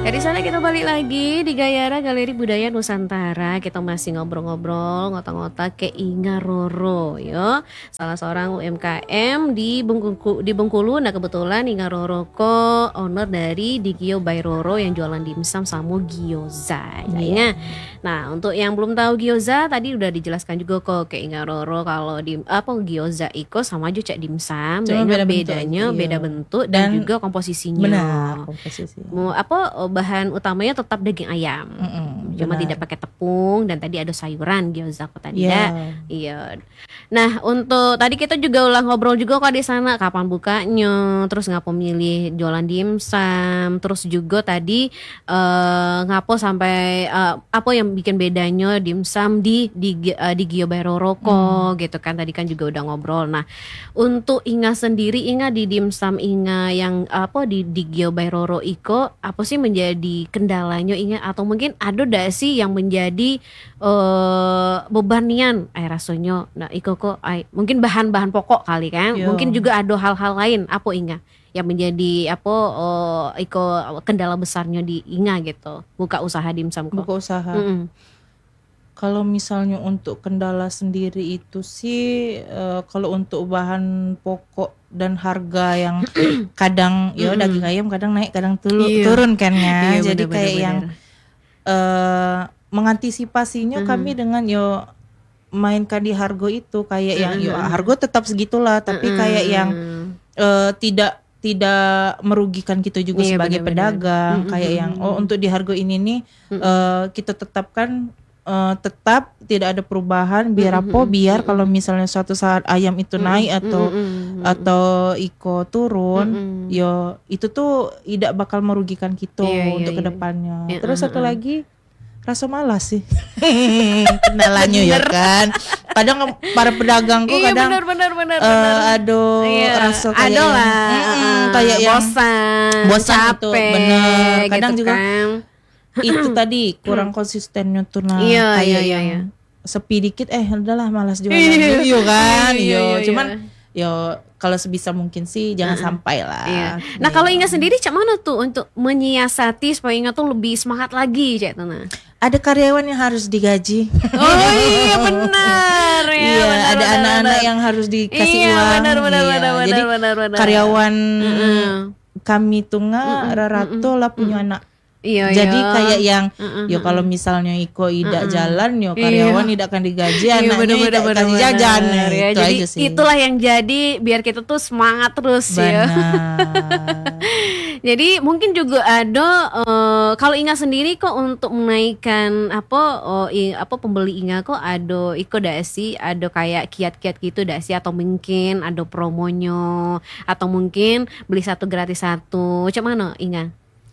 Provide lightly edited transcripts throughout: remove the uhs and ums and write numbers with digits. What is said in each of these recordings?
Dari sana kita balik lagi di Gayara Galeri Budaya Nusantara. Kita masih ngobrol-ngobrol, ngotak-ngotak ke Inga Roro, yo. Salah seorang UMKM di Bengkulu. Nah kebetulan Inga Roro ko owner dari Digio by Roro yang jualan dimsum sama gyoza. Ya. Nah untuk yang belum tahu gyoza tadi udah dijelaskan juga kok ke Inga Roro kalau gyoza iko sama aja cak dimsum. Cuma beda bedanya bentuk, beda iya. bentuk dan juga komposisinya. Benar, komposisi. Bahan utamanya tetap daging ayam. Cuma benar. tidak pakai tepung dan tadi ada sayuran gyoza kok tadi Iya. ya. Iya. Nah, untuk tadi kita juga ulah ngobrol juga kok di sana kapan bukanya, terus ngapo milih jualan dimsum, terus juga tadi ngapo sampai apa yang bikin bedanya dimsum di Gio by Roro kok gitu kan. Tadi kan juga udah ngobrol. Nah, untuk Inga sendiri, Inga di dimsum Inga yang apa di Gio by Roro iko apa sih menjadi kendalanya Inga atau mungkin ada gak sih yang menjadi bebannya rasanya. Nah, iko kok mungkin bahan-bahan pokok kali kan. Yo. Mungkin juga ada hal-hal lain apa Inga yang menjadi apa iko kendala besarnya di Inga gitu. Buka usaha dimsum kok. Buka usaha. Kalau misalnya untuk kendala sendiri itu sih kalau untuk bahan pokok dan harga yang kadang daging ayam kadang naik kadang turun kan ya. Iya, jadi bener, kayak bener. yang mengantisipasinya kami dengan mainkan di harga itu kayak yang harga tetap segitulah tapi kayak yang tidak merugikan kita juga Iya, sebagai bener-bener. pedagang kayak yang untuk di harga ini nih kita tetapkan tetap tidak ada perubahan biar biar kalau misalnya suatu saat ayam itu naik atau iko turun itu tuh tidak bakal merugikan kita untuk kedepannya. Iya, Terus satu lagi rasa malas sih kendalanya ya kan. Kadang para pedagang kok kadang bener. ada rasa kayak ada lah kayak yang bosan capek itu bener. Kadang gitu juga kan. itu tadi kurang konsistennya tuh Iya, kayak iya. yang sepi dikit udahlah malas jualan Iya. iya kan Iya. cuman kalau sebisa mungkin sih jangan sampai lah. Iya. Nah kalau Inga sendiri cak mana tuh untuk menyiasati supaya Inga tuh lebih semangat lagi cak Tana? Ada karyawan yang harus digaji. Oh iya benar ya. Iya, benar, ada benar, anak-anak benar. yang harus dikasih Iya, uang. benar, Jadi benar. karyawan kami tuh rata lah punya anak. Iya, Jadi iya. kayak yang kalau misalnya Iko tidak jalan karyawan tidak akan digaji, anaknya tidak kasih jajan. Ya. Itu Jadi aja sih. itulah yang jadi biar kita tuh semangat terus ya. Benar. Jadi mungkin juga ada kalau Inga sendiri kok untuk menaikkan apa pembeli Inga kok ada iko dak sih ada kayak kiat-kiat gitu dak sih atau mungkin ada promonya atau mungkin beli satu gratis satu. Macam mana Inga?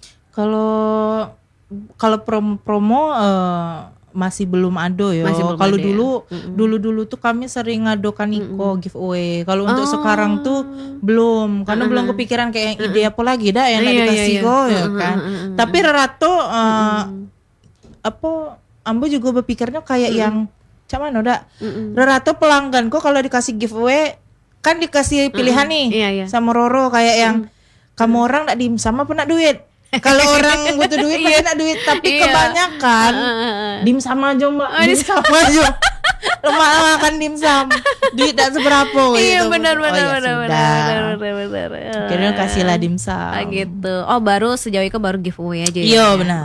Kalau promo masih belum ada ya. Masih belum Kalau ada ya? dulu tuh kami sering ngadokan giveaway. Kalau untuk sekarang tuh belum, karena belum kepikiran kayak ide apa lagi dah yang dikasih ya kan. Tapi Rarato Ambo juga berpikirnya kayak yang cak mana dak. Rarato pelanggan kok kalau dikasih giveaway kan dikasih pilihan nih Iya. sama Roro kayak yang kamu orang nak dimsum apa nak duit. Kalau orang butuh duit pasti nak duit, tapi kebanyakan dimsum aja mbak, dimsum aja. Lemak makan dimsum, duit tak seberapa. Iya gitu. benar. Akhirnya kasihlah dimsum. Gitu. Oh baru sejauh itu baru giveaway aja ya? Iya benar.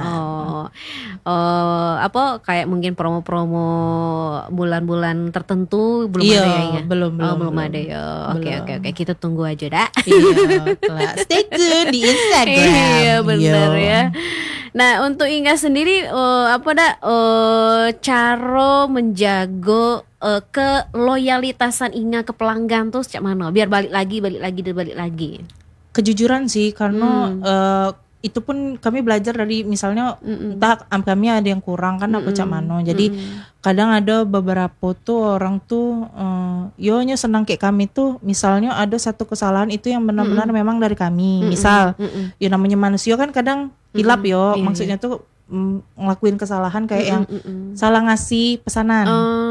Apa kayak mungkin promo-promo bulan-bulan tertentu belum Iya, ada ya Inga? belum Ada ya. Oke Belum. kita tunggu aja dah. Iya, stay tune di Instagram. Iya benar Yo. ya. Nah untuk Inga sendiri cara menjaga keloyalitasan Inga ke pelanggan tuh cak mana? Biar balik lagi. Kejujuran sih karena itu pun kami belajar dari misalnya entah kami ada yang kurang kan apa cak mano. Jadi kadang ada beberapa tuh orang tuh nya senang kayak kami tuh misalnya ada satu kesalahan itu yang benar-benar memang dari kami. Misal ya namanya manusia kan kadang hilap Iya, maksudnya tuh ngelakuin kesalahan kayak yang salah ngasih pesanan.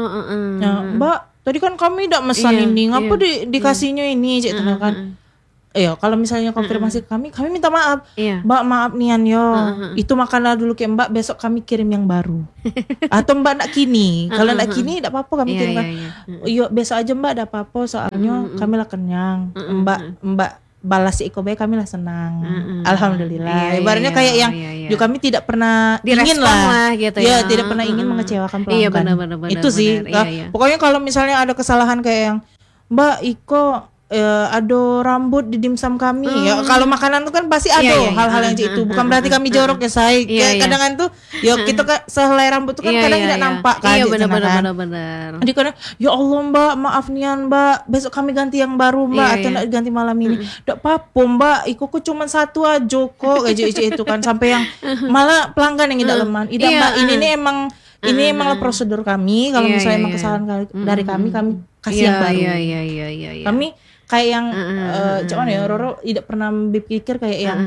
Ya, Mbak, tadi kan kami tidak mesan Iya, ini, ngapa iya. dikasihnya ini cek kan. kalau misalnya konfirmasi ke kami minta maaf. Iya. Mbak maaf nian yo. Itu makanlah dulu ke Mbak, besok kami kirim yang baru. Atau Mbak nak kini. Kalau nak kini enggak apa-apa kami kirimkan. Yuk besok aja Mbak, enggak apa-apa soalnya kami lah kenyang. Mbak balas iko baik, kami lah senang. Alhamdulillah. Ibaratnya kayak yang juga kami tidak pernah ingin lah gitu ya. Tidak pernah ingin mengecewakan pelanggan. Iya benar. Itu sih. Pokoknya kalau misalnya ada kesalahan kayak yang Mbak Iko ada rambut di dimsum kami ya, kalau makanan tuh kan pasti ada hal-hal yang itu, bukan berarti kami jorok ya say. Kadang tuh ya kita sehelai rambut tuh kan kadang tidak nampak kan. Iya benar. Jadi kadang ya Allah Mbak maaf nian Mbak, besok kami ganti yang baru Mbak, atau enggak ganti malam ini. Enggak apa-apa Mbak, Iko cuma satu aja kok kayak itu kan, sampai yang malah pelanggan yang tidak leman. Mbak ini emang emang prosedur kami, kalau misalnya emang kesalahan dari kami kasih yang baru. Iya. Kami kayak yang cuman ya Roro tidak pernah berpikir kayak yang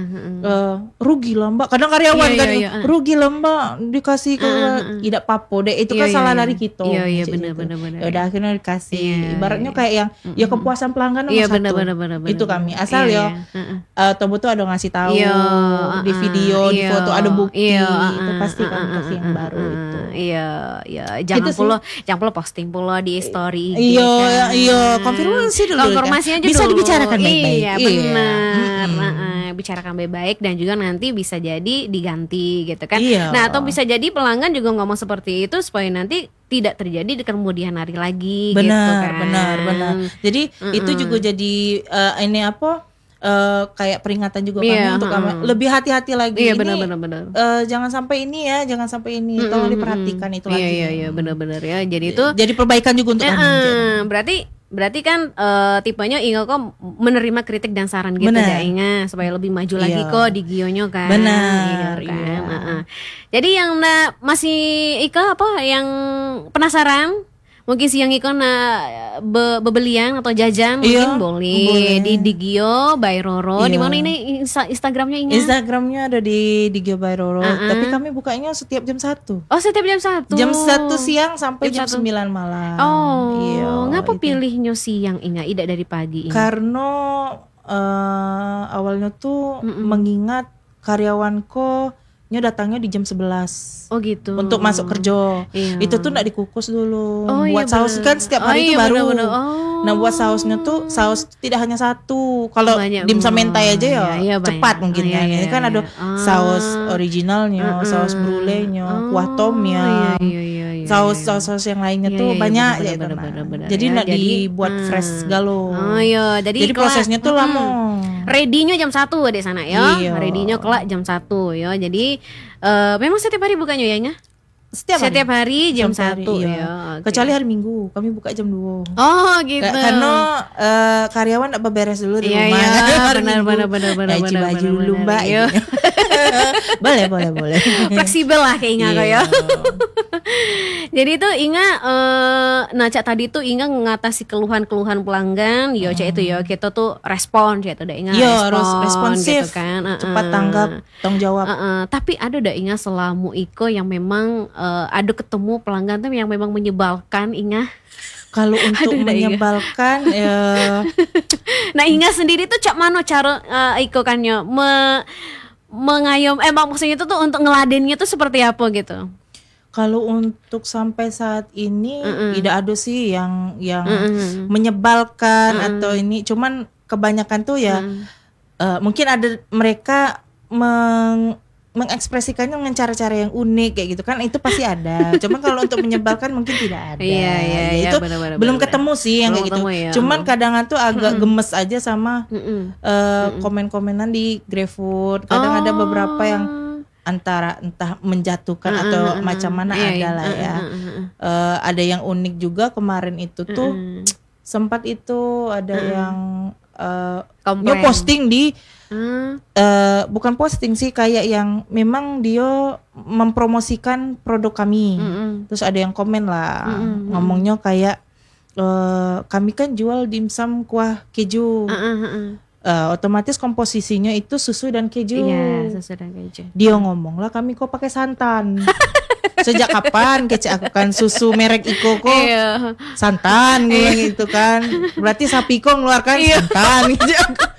rugi lah Mbak. Kadang karyawan rugi lah Mbak dikasih ke tidak apa-apa deh, itu kan salah dari kita. Iya benar. Ya udah akhirnya dikasih. Ibaratnya kayak yang ya kepuasan pelanggan nomor satu. Benar. Itu kami asal Tobo tuh ada ngasih tahu di video, di foto ada bukti. Itu pasti kami kasih yang baru itu. Iya. Jangan pula posting pula di story. Iya, konfirmasi dulu. Bisa dibicarakan baik-baik. Iya benar. Bicarakan baik-baik dan juga nanti bisa jadi diganti gitu kan. Nah atau bisa jadi pelanggan juga ngomong seperti itu supaya nanti tidak terjadi di kemudian hari lagi. Gitu kan. Benar. Jadi itu juga jadi ini apa? Kayak peringatan juga kami untuk kami lebih hati-hati lagi. Iya benar. Jangan sampai ini. Tolong diperhatikan itu lagi. Iya benar ya. Jadi itu jadi perbaikan juga untuk kami. Berarti kan tipenya Inga kok menerima kritik dan saran gitu ya Inga, supaya lebih maju lagi kok di Gionyo kan. Benar. Jadi yang masih Ika apa yang penasaran? Mungkin siang Iko bebelian atau jajan mungkin boleh di Gio by Roro. Di mana ini Instagramnya Inga? Instagramnya ada di Gio by Roro. Tapi kami bukanya setiap jam 1. Oh, setiap jam 1. Jam 1 siang sampai jam 9 malam. Oh, ngapa pilihnya siang Inga, tidak dari pagi Inga? Karena awalnya tuh mengingat karyawanku datangnya di jam 11. Oh gitu. Untuk masuk kerja. Itu tuh enggak dikukus dulu. Buat saus kan setiap hari itu baru. Nah, buat sausnya tuh saus tidak hanya satu. Kalau dimsum mentai aja cepat mungkin kan. Ini kan ada saus originalnya, saus brulee-nya, kuah tomnya. Saus yang lainnya tuh banyak ya itu. Jadi enggak dibuat fresh galo. Jadi prosesnya tuh lama. Ready-nya jam 1 di sana ya. Ready-nya kelak jam 1 ya. Jadi memang setiap hari bukanya ya Inga? Setiap hari jam 1 ya. Kecuali hari Minggu, kami buka jam 2. Oh gitu. Karena karyawan enggak beberes dulu di rumah. Benar. Cuci baju dulu Mbak. Boleh. Fleksibel lah kayak Inga kok ya. Jadi itu Inga Cak tadi tuh Inga mengatasi keluhan-keluhan pelanggan. Cak itu kita tuh respon Cak itu Inga responsif gitu kan. Cepat tanggap, tanggung jawab. Tapi ada Inga selama Iko yang memang ada ketemu pelanggan tuh yang memang menyebalkan Inga. Kalau untuk menyebalkan Nah Inga sendiri tuh cak mana cara Iko kannya mengayom maksudnya itu tuh untuk ngeladennya tuh seperti apa gitu? Kalau untuk sampai saat ini tidak ada sih yang menyebalkan atau ini, cuman kebanyakan tuh ya mungkin ada mereka mengekspresikannya dengan cara-cara yang unik kayak gitu kan, itu pasti ada. Cuman kalau untuk menyebalkan mungkin tidak ada. Itu belum ketemu sih yang kayak gitu. Cuman kadang tuh agak gemes aja sama komen-komenan di GrabFood. Kadang ada beberapa yang antara entah menjatuhkan atau macam mana ada lah ya. Ada yang unik juga kemarin itu tuh sempat itu ada yang posting di bukan posting sih, kayak yang memang dia mempromosikan produk kami. Terus ada yang komen lah ngomongnya kayak kami kan jual dimsum kuah keju. Otomatis komposisinya itu susu dan keju. Iya, susu dan keju. Dia ngomong lah kami kok pakai santan. Sejak kapan kece aku kan susu merek Iko kok santan gitu kan. Berarti sapi kok ngeluarkan santan gitu.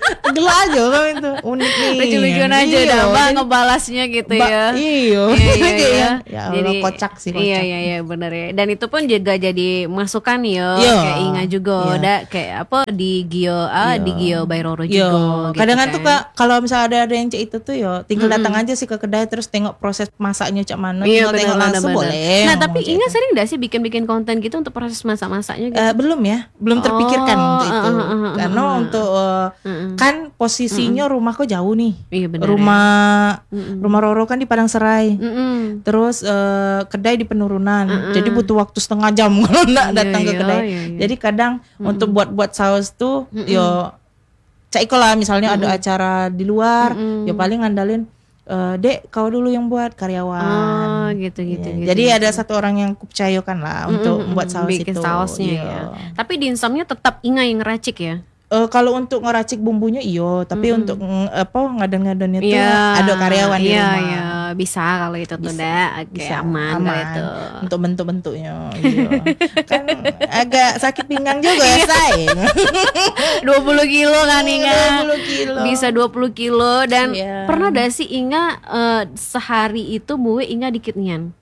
Gila aja kan itu unik nih. Lucu-lucuan aja Iya, dah Mbak dan- ngebalasnya gitu ya. Iya. Iya. Ya Allah, kocak sih, kocak. Iya bener ya. Dan itu pun juga jadi masukan yo. Iya. Kayak Inga juga Iya. udah kayak apa di Gio di Gio Bairoro juga. Yo, gitu kadang kan. tuh Kak, kalau misalnya ada yang cek itu tuh yo, tinggal datang aja sih ke kedai terus tengok proses masaknya cak mana, Iya tinggal tengok benar langsung boleh. Nah ngomong tapi cek Inga itu. sering gak sih bikin konten gitu untuk proses masak-masaknya gitu? Belum ya, belum terpikirkan untuk itu. Karena untuk kan posisinya rumahku jauh nih. Iya benar. Rumah Roro kan di Padang Serai. Terus kedai di penurunan. Jadi butuh waktu setengah jam kalau nggak datang ke kedai. Iya. Jadi kadang untuk buat saus tuh yo cak iko lah misalnya ada acara di luar, yo paling ngandalin Dek kau dulu yang buat karyawan. Oh gitu. Jadi ada satu orang yang kupercayakan lah untuk membuat saus bikin itu. sausnya Iya. ya. Tapi dimsumnya tetap Inga yang ngeracik ya. Kalau untuk ngeracik bumbunya iyo, tapi untuk ngaden-ngadennya tuh Iya, ada karyawan di rumah. Iya, bisa kalau itu tuh dah Bisa, aman kalau itu. Untuk bentuk-bentuknya. Iya. Kan agak sakit pinggang juga ya, say. 20 kilo kan Inga. 20 kilo. Bisa 20 kilo dan Iya. pernah gak sih Inga sehari itu buwe Inga dikit nian?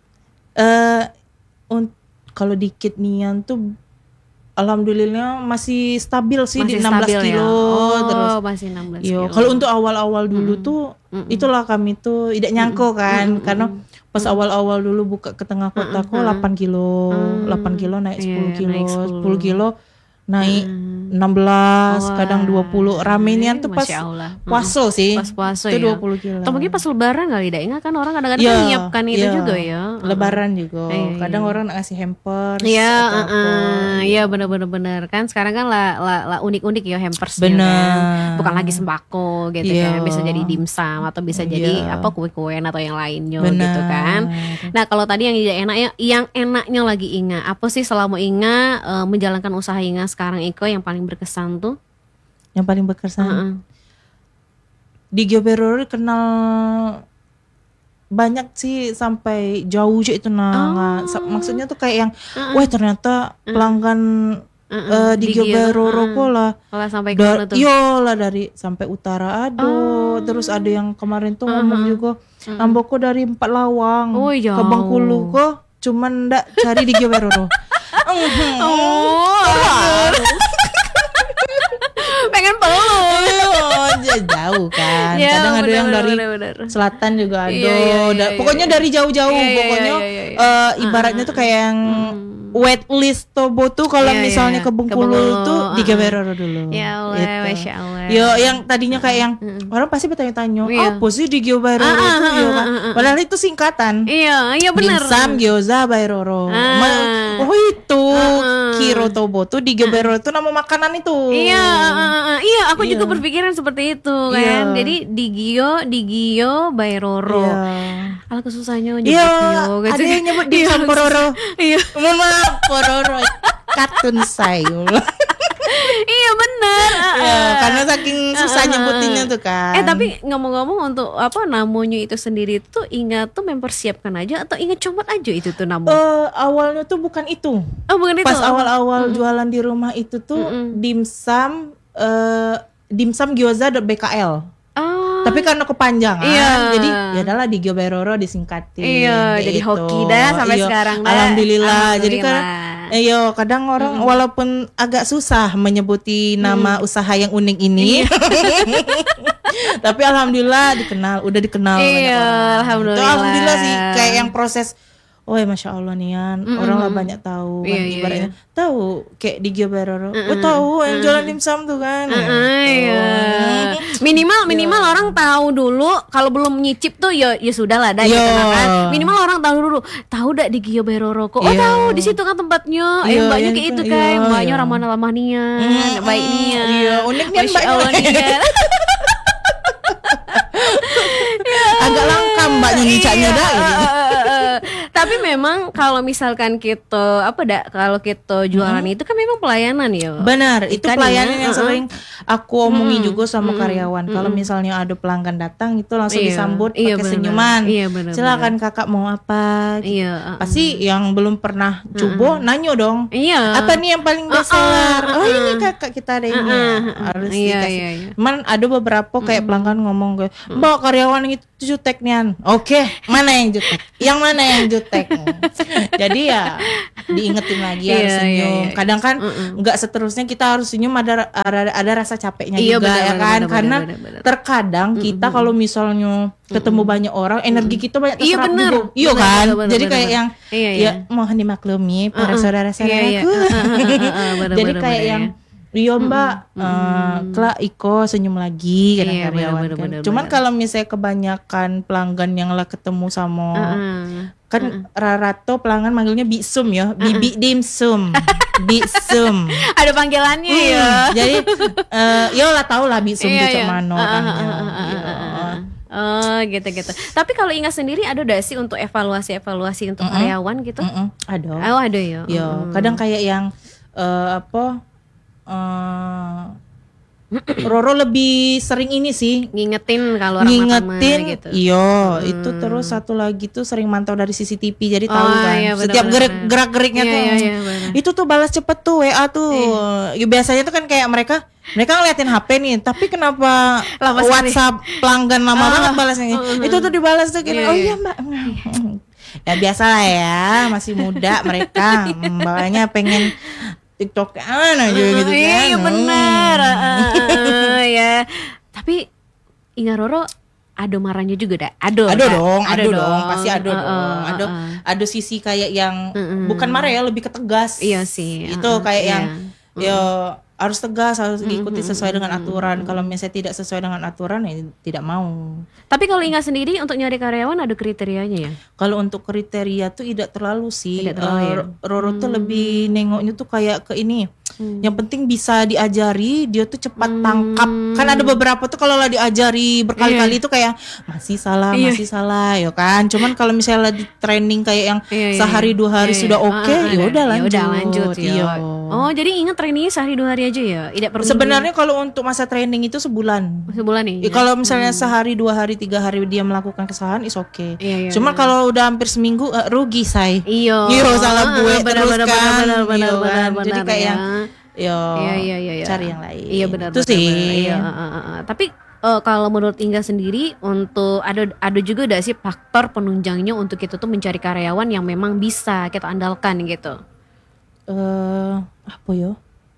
Kalau dikit nian tuh alhamdulillah masih stabil sih di Masih 16 stabil kilo ya? terus. Masih 16 Yo, kilo. kalau untuk awal-awal dulu tuh itulah kami tuh tidak nyangko kan karena pas awal-awal dulu buka ke tengah kota kok 8 kilo, 8 kilo naik 10 Iya, kilo, naik 10 kilo naik 16, kadang 20. Ramenya tuh pas Masya Allah. puasa sih. Pas puasa itu ya. 20 kilo. Atau mungkin pas lebaran kali dah Inga kan orang kadang-kadang Iya, kan nyiapkan itu iya. juga ya. Lebaran juga. Iya, Kadang orang ngasih hampers. Iya, atau apa. iya benar kan sekarang kan lah unik-unik ya hampersnya Benar. kan, bukan lagi sembako gitu Iya. kan, bisa jadi dimsum atau bisa jadi Iya. apa kue-kuean atau yang lainnya Benar. gitu kan. Nah kalau tadi yang enaknya lagi Inga, apa sih selama Inga menjalankan usaha Inga sekarang Iko yang paling berkesan tuh? Yang paling berkesan. Di Gio Bairoro kenal banyak sih sampai jauh aja itu maksudnya tuh kayak yang wah ternyata pelanggan di Gio Bairoro kok lah Kalau sampai kemana tuh? lah dari sampai utara terus ada yang kemarin tuh ngomong juga Amboko dari 4 Lawang Oh, ke jauh. Bengkulu kok cuman ndak cari di Gio Bairoro. Pengen peluk. Jauh kan. Ya, Kadang ada yang dari bener. selatan juga ada. Iya, Pokoknya dari jauh-jauh. Iya, Pokoknya iya. ibaratnya tuh kayak yang wait list Tobo tuh kalau Iya, misalnya iya. ke Ke Bengkulu Bengkulu, tuh di Gio Bairoro dulu. Ya Allah, Gitu. Masya Allah. Yo, yang tadinya kayak yang orang pasti bertanya-tanya, Iya. apa sih di Gio Bairoro tuh? Yo, kan? Padahal itu singkatan. Iya benar. Dimsum, gyoza, Bairoro. Oh itu Kiro Tobo tuh di Gio Bairoro tuh nama makanan itu. Iya, aku juga berpikiran seperti itu kan. Iya. Jadi di Gio Bairoro. Iya. Alah kesusahnya nyebut Iya, Gio gitu. ada yang nyebut dimsum Pororo. Iya. Mohon maaf, Pororo. Katun sayul. Iya benar. Karena saking susah nyebutinnya tuh kan. Tapi ngomong-ngomong untuk apa namanya itu sendiri tuh Inga tuh mempersiapkan aja atau Inga comot aja itu tuh namu? Awalnya tuh bukan itu. Oh bukan itu. Pas awal-awal jualan di rumah itu tuh dimsum gyoza.bkl. Oh. Tapi karena kepanjangan, Iya. jadi ya adalah di Gio Bairoro disingkatin. Iya, kayak jadi gitu. hoki dah sampai Iya, sekarang dah. Alhamdulillah. Jadi kan, Alhamdulillah. kadang orang walaupun agak susah menyebuti nama usaha yang unik ini, tapi alhamdulillah udah dikenal banyak Iya, orang. alhamdulillah. Itu alhamdulillah sih kayak yang proses. Oh ya Masya Allah Nian, orang lah banyak tahu kan, Iya, ibaratnya tahu kayak di Gio Bairoro, tahu yang jualan dimsum tuh kan. Iya. Minimal orang tahu dulu, kalau belum nyicip tuh ya sudah lah dah gitu Iya. kan. Minimal orang tahu dah di Gio Bairoro kok. Oh Iya. tahu di situ kan tempatnya. Iya, Mbaknya iya, kayak itu iya, kan. Mbaknya iya. ramah nian, baik nian. Iya, unik nian Masya mbaknya. Allah nian. Agak langka mbaknya nicaknya dah. Gitu. Tapi memang kalau misalkan kita kalau kita jualan itu kan memang pelayanan ya. Benar, itu Ikan pelayanan ya, yang sering aku omongin juga sama karyawan. Kalau misalnya ada pelanggan datang itu langsung disambut pakai benar. senyuman. Iya, benar, Silakan kakak mau apa? Iya, Pasti yang belum pernah coba nanya dong. Iya. Apa nih yang paling best seller? Oh ini kakak kita ada ini. Harus dikasih. Iya. Cuman ada beberapa kayak pelanggan ngomong kayak, Mbak karyawan itu juteknya. Oke, mana yang jutek? Yang mana yang jutek? Jadi ya diingetin lagi harus senyum. Kadang kan nggak seterusnya kita harus senyum, ada rasa capeknya juga ya kan. Karena terkadang kita kalau misalnya ketemu banyak orang, energi kita banyak terserap juga. Iya kan? Jadi kayak yang ya mohon dimaklumi para saudara-saudaraku. Jadi kayak yang iya mbak, Kla Iko senyum lagi kadang karyawan kan. Cuman kalau misalnya kebanyakan pelanggan yang lah ketemu sama kan Rarato pelanggan manggilnya Bisum ya, Bibi Dimsum, Bisum. Ada panggilannya ya. Jadi ya lah tau lah Bisum itu mana orangnya. Oh gitu. Tapi kalau Inga sendiri ada gak sih untuk evaluasi untuk karyawan gitu? Ada. Oh ada ya. Yo, kadang kayak yang Roro lebih sering ini sih ngingetin kalau orang ngingetin gitu. Iya, itu terus satu lagi tuh sering mantau dari CCTV jadi tahu kan. Iya, setiap gerak-geriknya tuh. Itu tuh balas cepet tuh WA tuh. Ya, biasanya tuh kan kayak mereka ngeliatin HP nih, tapi kenapa WhatsApp pelanggan lama banget balasnya. Itu tuh dibalas tuh gini. Oh iya Mbak. Ya biasa lah ya, masih muda mereka. Bawanya pengen TikTok aja gitu kan. Iya benar. Ya. Tapi Inga Roro ada marahnya juga dah. Ada dong, pasti ada dong. Ada sisi kayak yang bukan marah ya, lebih ke tegas. Iya sih. Itu kayak yang ya harus tegas, harus diikuti sesuai dengan aturan. Kalau misalnya tidak sesuai dengan aturan ya tidak mau. Tapi kalau Inga sendiri untuk nyari karyawan ada kriterianya ya? Kalau untuk kriteria tuh tidak terlalu sih. Roro tuh lebih nengoknya tuh kayak ke ini. Yang penting bisa diajari, dia tuh cepat tangkap. Kan ada beberapa tuh kalau lah diajari berkali-kali itu kayak masih salah ya kan. Cuman kalau misalnya di training kayak yang sehari 2 hari sudah oke, ya udah lanjut. Iya. Oh, jadi ingat trainingnya sehari 2 hari aja ya? Tidak perlu. Sebenarnya kalau untuk masa training itu sebulan. Sebulan nih. Kalau misalnya sehari 2 hari 3 hari dia melakukan kesalahan is oke. Cuma kalau udah hampir seminggu rugi say. Iya, salah gue terus kan. Benar. Jadi kayak yang cari yang lain. Iya benar. Itu sih. Tapi kalau menurut Inga sendiri untuk ada juga gak sih faktor penunjangnya untuk kita tuh mencari karyawan yang memang bisa kita andalkan gitu? Apa ya?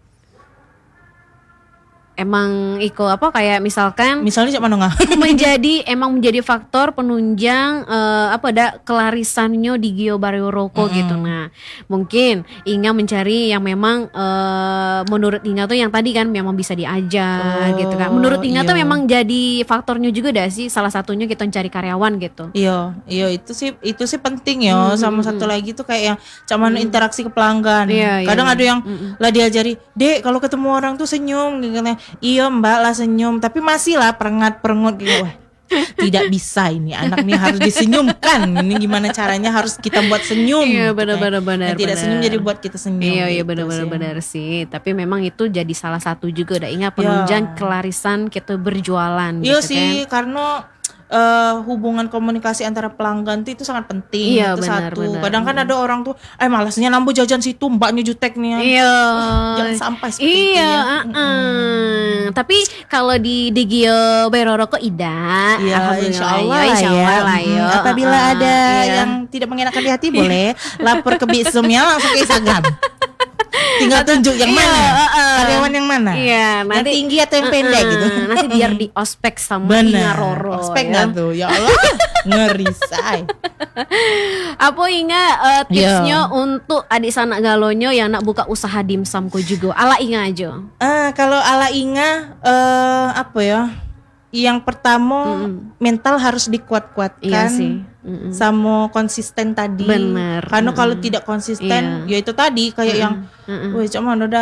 Emang Iko kayak misalnya siapa nongah menjadi faktor penunjang kelarisannya di Gio Barrio Roko gitu. Nah mungkin Inga mencari yang memang menurut Inga tuh yang tadi kan memang bisa diajar gitu kan. Menurut Inga tuh memang jadi faktornya juga dah sih, salah satunya kita mencari karyawan gitu. Iya itu sih penting ya. Sama satu lagi tuh kayak yang cuman interaksi ke pelanggan. Kadang ada yang lah diajari, Dek kalau ketemu orang tuh senyum gitu kan. Iya mbak lah senyum, tapi masih lah perengut gitu. Wah, tidak bisa ini anak nih harus disenyumkan. Ini gimana caranya harus kita buat senyum. Iya benar. Yang tidak senyum jadi buat kita senyum. Iya benar sih. Tapi memang itu jadi salah satu juga udah ingat penunjang kelarisan kita berjualan. Iya gitu sih kan? karena hubungan komunikasi antara pelanggan itu sangat penting. Iya, itu benar, satu. benar. Kadang kan ada orang tuh malasnya nambu jajan situ mbaknya jutek nih. Iya. Jangan sampai seperti itu ya. Tapi kalau di Gio Barrio Roko Ida, insya Allah lah ya. Apabila ada yang tidak mengenakan di hati boleh lapor ke Bisumnya langsung ke Instagram. Tinggal tunjuk yang mana, karyawan yang mana, nanti yang tinggi atau yang pendek gitu. Nanti biar di ospek sama Inga Roro. Ospek nggak tuh, ya Allah, ngeri say. Apa Inga tipsnya untuk adik sanak galonyo yang nak buka usaha dimsumku juga, ala Inga aja. Kalau ala Inga, apa ya? Yang pertama mental harus dikuat-kuatkan. Iya sih. Sama konsisten tadi. Bener. Karena kalau tidak konsisten, ya itu tadi kayak yang, wah cuman udah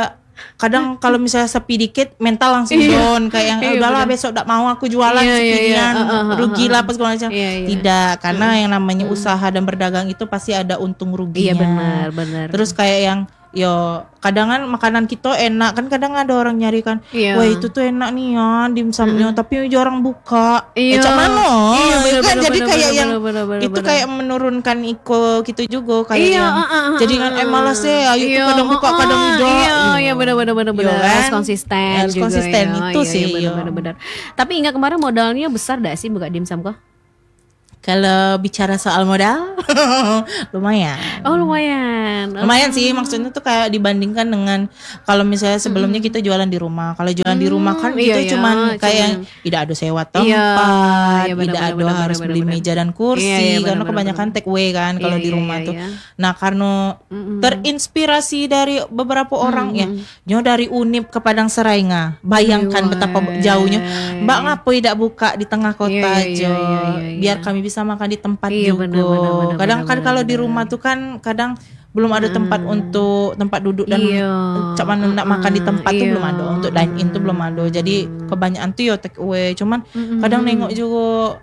kadang kalau misalnya sepi dikit mental langsung down kayak yang udahlah besok tak mau aku jualan sekian rugi lah apa segala macam. Tidak, karena yang namanya usaha dan berdagang itu pasti ada untung ruginya. Iya benar. Terus kayak yang kadang kan makanan kita enak kan, kadang ada orang nyari kan, wah itu tuh enak nih ya dimsumnya, tapi jarang buka. Cak mano. Kan jadi kayak yang itu kayak menurunkan iko gitu juga kayak yang jadi kan malas deh, ayo tuh kadang buka kadang enggak. Iya benar. Harus konsisten harus juga. Konsisten itu sih. Benar. Tapi Inga kemarin modalnya besar dah sih buka dimsum kok? Kalau bicara soal modal, lumayan. Oh lumayan. Lumayan sih, maksudnya tuh kayak dibandingkan dengan kalau misalnya sebelumnya kita jualan di rumah. Kalau jualan di rumah kan kita cuman kayak tidak ada sewa tempat, tidak ada harus beli meja dan kursi, karena kebanyakan take away kan kalau di rumah tuh. Nah karena terinspirasi dari beberapa orang ya, dari Unip ke Padang Seraiga, bayangkan betapa jauhnya. Mbak ngapain tidak buka di tengah kota aja, biar kami bisa makan di tempat juga. Kadang kan kalau di rumah tuh kan kadang belum ada tempat untuk tempat duduk dan cak mana nak makan di tempat tuh belum ada, untuk dine in tuh belum ada. Jadi kebanyakan tuh take away. Cuman kadang nengok juga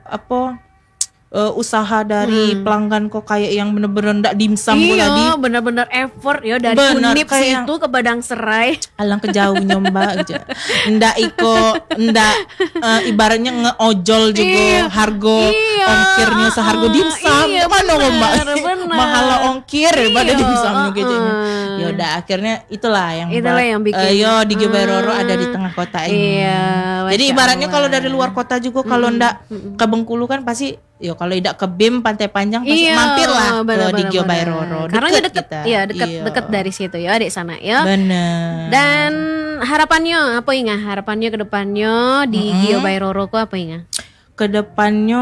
usaha dari pelanggan kok kayak yang bener-bener ndak dimsum tadi. Iya, bener-bener effort ya dari Unip situ ke Padang Serai. Alang kejauhnya Mbak. Ndak ibaratnya ngeojol juga harga ongkirnya seharga dimsum. Mana Mbak? Mahal ongkir pada dimsum gitu. Ya udah akhirnya itulah yang bikin di Geberoro ada di tengah kota ini. Jadi ibaratnya kalau dari luar kota juga kalau ndak ke Bengkulu kan pasti kalau tidak ke BIM Pantai Panjang pasti mampirlah di Geberoro. Karena dekat dari situ ya di sana ya. Benar. Dan harapannya apa Inga? Harapannya ke depannya di Geberoro apa Inga? Ke depannya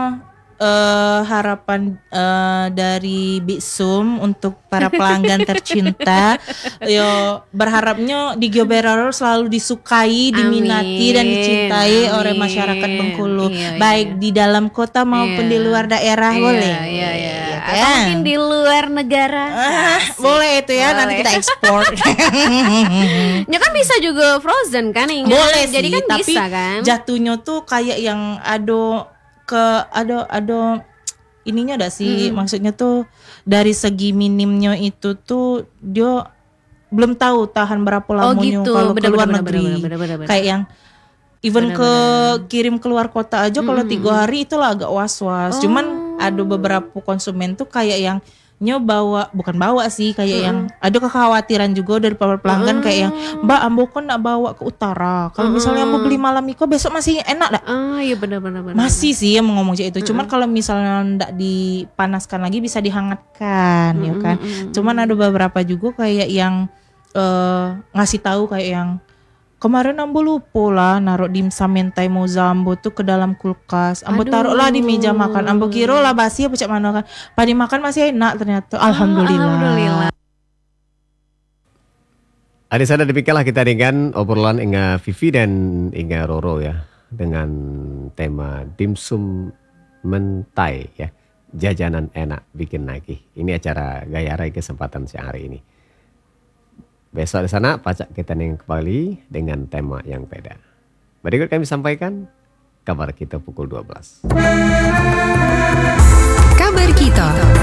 harapan dari Biksum untuk para pelanggan tercinta, berharapnya di Geberoro selalu disukai, diminati dan dicintai oleh masyarakat Bengkulu, baik di dalam kota maupun di luar daerah. Boleh. Atau mungkin di luar negara. Boleh itu ya, nanti kita ekspor. Ya kan bisa juga frozen kan Inga? Boleh jadi sih, kan tapi bisa kan? Jatuhnya tuh kayak yang ada ininya ada sih, maksudnya tuh dari segi minimnya itu tuh dia belum tahu tahan berapa lamanya kalau ke luar negeri. Kayak yang even kirim keluar kota aja kalau 3 hari itulah agak was-was. Cuman ada beberapa konsumen tuh kayak yang bukan bawa sih, kayak yang ada kekhawatiran juga dari para pelanggan kayak yang Mbak ambo kan nak bawa ke utara, kalau misalnya ambo beli malam iko besok masih enak dak? Iya benar. Masih sih yang ngomong itu. Cuman kalau misalnya ndak dipanaskan lagi bisa dihangatkan ya kan. Cuman ada beberapa juga kayak yang ngasih tahu kayak yang kemarin ambo lupa lah naruh dimsum mentai moza ambo tuh ke dalam kulkas. Ambo taruhlah di meja makan. Ambo kira lah basi apa cak mana kan. Pada makan masih enak ternyata. Alhamdulillah. Ada sana demikianlah kita dengan obrolan Inga Vivi dan Inga Roro ya, dengan tema dimsum mentai ya, jajanan enak bikin nagih. Ini acara Gaya Rai kesempatan siang hari ini. Besok di sana pacak kita kembali dengan tema yang beda. Berikut kami sampaikan kabar kita pukul 12. Kabar kita.